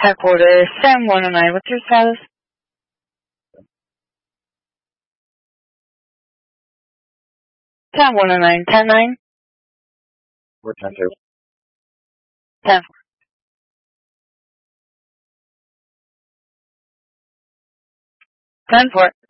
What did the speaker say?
Headquarters, Sam 109, what's your status? Sam 109, 10-9? We're 10-2. 10-4. 10-4.